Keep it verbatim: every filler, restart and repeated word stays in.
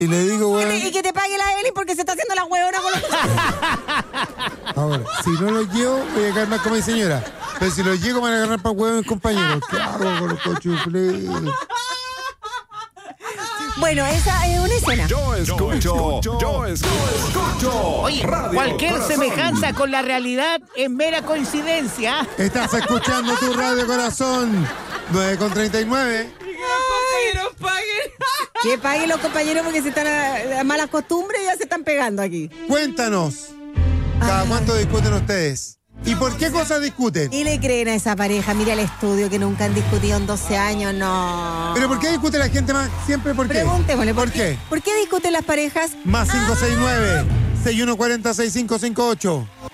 Y le digo, Y, weón. te- y que te pague la Evelyn porque se está haciendo la huevona con los... Ahora, si no los llevo, voy a quedar más como mi señora. Pero si los llevo, me van a agarrar para huevos mis compañeros. ¿Qué hago con los cochuflés? Bueno, esa es una escena. Yo escucho, yo escucho. Oye, Radio cualquier Corazón. semejanza con la realidad es mera coincidencia. Estás escuchando tu Radio Corazón. nueve con treinta y nueve. Compañeros, paguen. Que paguen los compañeros porque se están a, a malas costumbres y ya se están pegando aquí. Cuéntanos. ¿Cada Ay. cuánto discuten ustedes? ¿Y por qué cosas discuten? Y le creen a esa pareja, mira el estudio que nunca han discutido en doce años, no. ¿Pero por qué discute la gente más siempre? ¿Por qué? Preguntémosle, ¿Por qué? ¿Por qué discuten las parejas? Más cinco seis nueve, seis uno cuatro cero, seis cinco cinco ocho.